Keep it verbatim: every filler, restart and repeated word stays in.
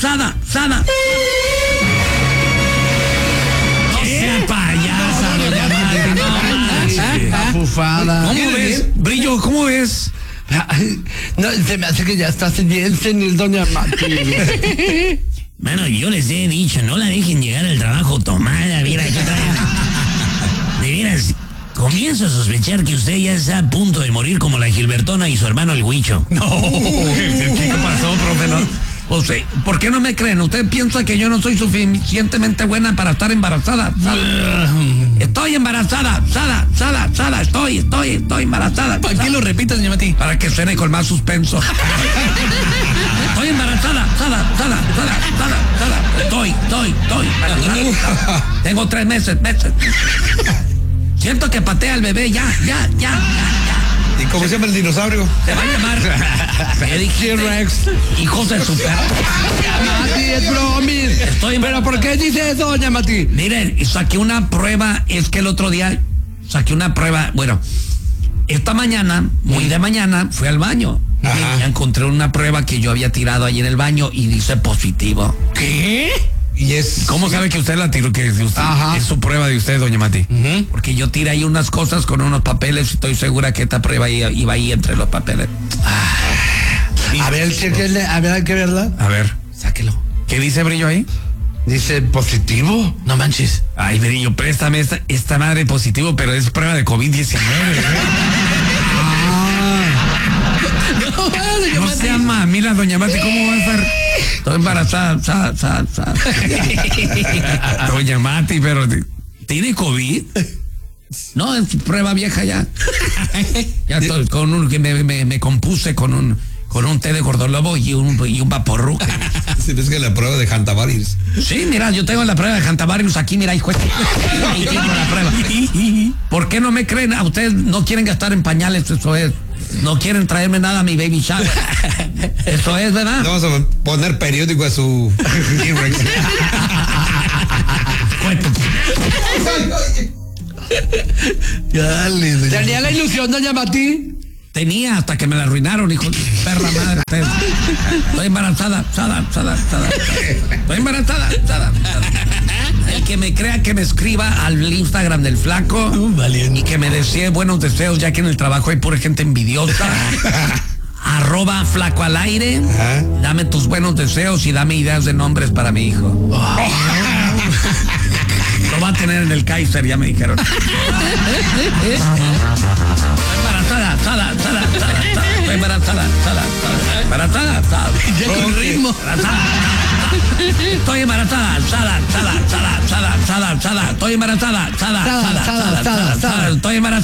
sada, sada. No sea payasa, doña Mati, no. Bufada. ¿Cómo ves? Brillo, ¿cómo ves? No, se me hace que ya está bien senil, doña Mati. Bueno, yo les he dicho, no la dejen llegar al trabajo tomada, mira, ¿qué tal? De veras, comienzo a sospechar que usted ya está a punto de morir como la Gilbertona y su hermano el Huicho. No, ¿qué pasó, profe? No. Usted, ¿por qué no me creen? ¿Usted piensa que yo no soy suficientemente buena para estar embarazada? ¿Sada? Estoy embarazada, sada, sada, sada, estoy, estoy, estoy embarazada. ¿Para qué lo repitas, doña Mati? Para que suene con más suspenso. Estoy embarazada, sada, sada, sada, sada, sada. Estoy, estoy, estoy. Tengo tres meses, meses. Siento que patea al bebé, ya, ya, ya, ya, ya. ¿Y cómo se llama el dinosaurio? Se va a llamar T-Rex. Hijos de su perro. Mati, es bromis. Estoy ¿Pero por qué dice eso, doña Mati? Miren, saqué una prueba, es que el otro día saqué una prueba, bueno, esta mañana, muy de mañana, fui al baño. Ajá. Y encontré una prueba que yo había tirado ahí en el baño y dice positivo. ¿Qué? Y es... ¿Cómo sabe que usted la tiró? Que es, de usted, Ajá. es su prueba de usted, doña Mati. Uh-huh. Porque yo tiré ahí unas cosas con unos papeles y estoy segura que esta prueba iba, iba ahí entre los papeles. A ver, chequenle, a ver, hay que verla. A ver, Sáquelo. ¿qué dice Brillo ahí? Dice positivo. No manches. Ay, Brillo, préstame esta, esta madre positivo, pero es prueba de COVID diecinueve. No, doña No Mati. sea mira, doña Mati, ¿cómo va a estar? Estoy embarazada, sa, sa, sa. Doña Mati, pero ¿tiene COVID? No, es prueba vieja ya. Ya estoy con un que me, me, me compuse con un con un té de gordolobo y un y un vaporru. Sí, es que la prueba de Hantavirus. Sí, mira, yo tengo la prueba de Hantavirus aquí, mira, hijo. Ahí tengo la prueba. ¿Por qué no me creen? A ustedes no quieren gastar en pañales, eso es. No quieren traerme nada a mi baby shower. Eso es, ¿verdad? Le vamos a poner periódico a su T-Rex. Dale, ¿tenía la ilusión, doña Mati? Tenía hasta que me la arruinaron, hijo de perra madre. Ustedes. Estoy embarazada, sada, sada, sada. Estoy embarazada, sada, sada. El que me crea que me escriba al Instagram del Flaco Uh, valiente. y que me desee buenos deseos, ya que en el trabajo hay pura gente envidiosa. Arroba Flaco al aire. Ajá. Dame tus buenos deseos y dame ideas de nombres para mi hijo. Lo va a tener en el Kaiser, ya me dijeron. Estoy embarazada, sada, sada, sada, sada. Estoy embarazada, sada, sada. Embarazada, sada. Ya con ritmo. Embarazada. Estoy embarazada, sada, sada, sada, sada, sada, sada. Estoy embarazada, sada, sada, sada, sada, sada. Estoy embarazada.